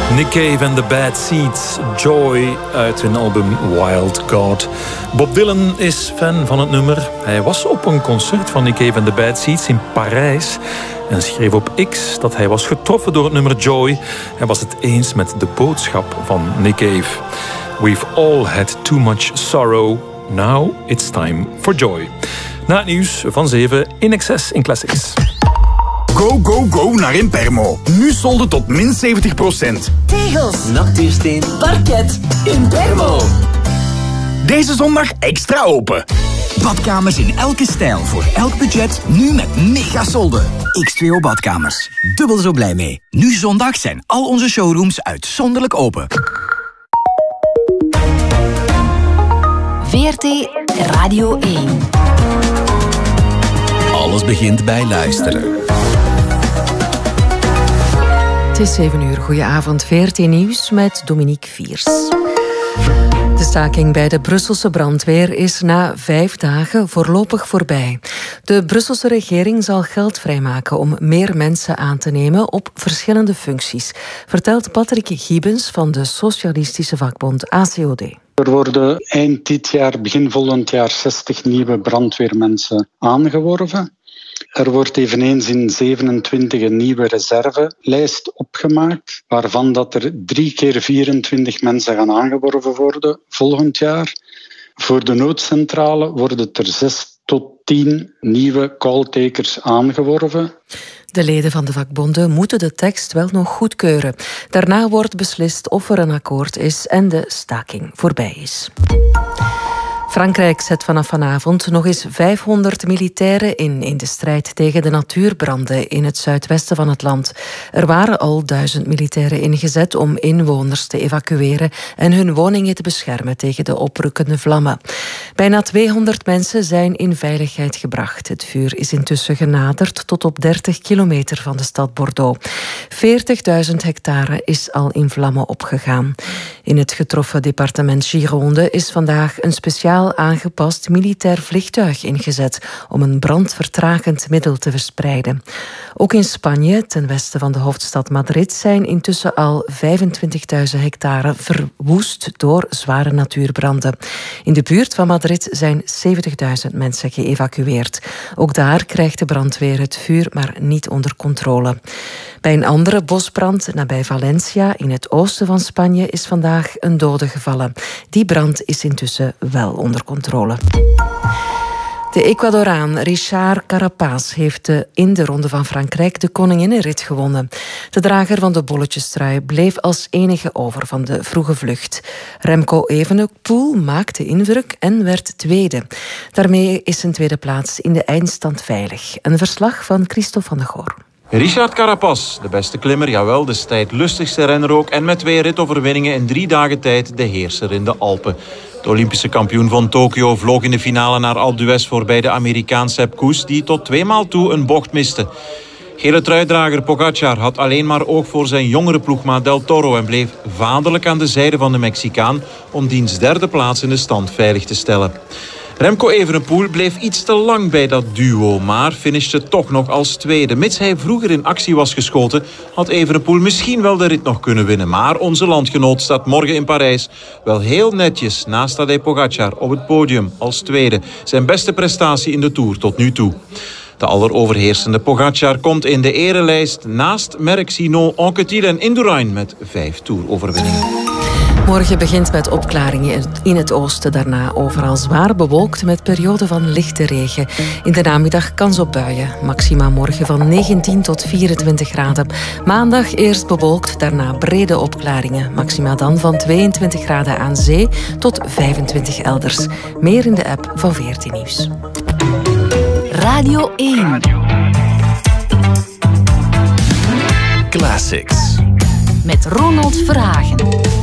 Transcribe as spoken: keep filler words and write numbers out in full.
Nick Cave and the Bad Seeds, Joy uit hun album Wild God. Bob Dylan is fan van het nummer. Hij was op een concert van Nick Cave and the Bad Seeds in Parijs en schreef op X dat hij was getroffen door het nummer Joy. Hij was het eens met de boodschap van Nick Cave. We've all had too much sorrow. Now it's time for joy. Na het nieuws van zeven in Excess in Classics. Go, go, go naar Impermo. Nu solden tot min zeventig procent. Tegels, natuursteen, parket, Impermo. Deze zondag extra open. Badkamers in elke stijl, voor elk budget, nu met mega solden. X twee O Badkamers. Dubbel zo blij mee. Nu zondag zijn al onze showrooms uitzonderlijk open. V R T Radio één. Alles begint bij luisteren. Het is zeven uur. Goedenavond. V R T Nieuws met Dominique Viers. De staking bij de Brusselse brandweer is na vijf dagen voorlopig voorbij. De Brusselse regering zal geld vrijmaken om meer mensen aan te nemen op verschillende functies, vertelt Patrick Giebens van de socialistische vakbond A C O D. Er worden eind dit jaar, begin volgend jaar, zestig nieuwe brandweermensen aangeworven. Er wordt eveneens in zevenentwintig een nieuwe reservelijst opgemaakt, waarvan dat er drie keer vierentwintig mensen gaan aangeworven worden volgend jaar. Voor de noodcentrale worden er zes tot tien nieuwe calltakers aangeworven. De leden van de vakbonden moeten de tekst wel nog goedkeuren. Daarna wordt beslist of er een akkoord is en de staking voorbij is. Frankrijk zet vanaf vanavond nog eens vijfhonderd militairen in in de strijd tegen de natuurbranden in het zuidwesten van het land. Er waren al duizend militairen ingezet om inwoners te evacueren en hun woningen te beschermen tegen de oprukkende vlammen. Bijna tweehonderd mensen zijn in veiligheid gebracht. Het vuur is intussen genaderd tot op dertig kilometer van de stad Bordeaux. veertigduizend hectare is al in vlammen opgegaan. In het getroffen departement Gironde is vandaag een speciaal aangepast militair vliegtuig ingezet om een brandvertragend middel te verspreiden. Ook in Spanje, ten westen van de hoofdstad Madrid, zijn intussen al vijfentwintigduizend hectare verwoest door zware natuurbranden. In de buurt van Madrid zijn zeventigduizend mensen geëvacueerd. Ook daar krijgt de brandweer het vuur maar niet onder controle. Bij een andere bosbrand nabij Valencia in het oosten van Spanje is vandaag een dode gevallen. Die brand is intussen wel onder controle. De Ecuadoraan Richard Carapaz heeft de, in de Ronde van Frankrijk de koninginnenrit gewonnen. De drager van de bolletjestrui bleef als enige over van de vroege vlucht. Remco Evenepoel maakte indruk en werd tweede. Daarmee is zijn tweede plaats in de eindstand veilig. Een verslag van Christophe van der Goor. Richard Carapaz, de beste klimmer, jawel, de strijdlustigste renner ook. En met twee ritoverwinningen in drie dagen tijd de heerser in de Alpen. De Olympische kampioen van Tokio vloog in de finale naar Alpe d'Huez voorbij de Amerikaan Sepp Kuss, die tot tweemaal toe een bocht miste. Gele truidrager Pogacar had alleen maar oog voor zijn jongere ploegmaat Del Toro en bleef vaderlijk aan de zijde van de Mexicaan om diens derde plaats in de stand veilig te stellen. Remco Evenepoel bleef iets te lang bij dat duo, maar finishte toch nog als tweede. Mits hij vroeger in actie was geschoten, had Evenepoel misschien wel de rit nog kunnen winnen. Maar onze landgenoot staat morgen in Parijs wel heel netjes naast Tadej Pogacar op het podium als tweede. Zijn beste prestatie in de Tour tot nu toe. De alleroverheersende Pogacar komt in de erelijst naast Merckx, Hinault, Anquetil en Indurain met vijf Tour-overwinningen. Morgen begint met opklaringen in het oosten. Daarna overal zwaar bewolkt met perioden van lichte regen. In de namiddag kans op buien. Maxima morgen van negentien tot vierentwintig graden. Maandag eerst bewolkt, daarna brede opklaringen. Maxima dan van tweeëntwintig graden aan zee tot vijfentwintig elders. Meer in de app van V R T Nieuws. Radio één. Classics. Met Ronald Verhagen.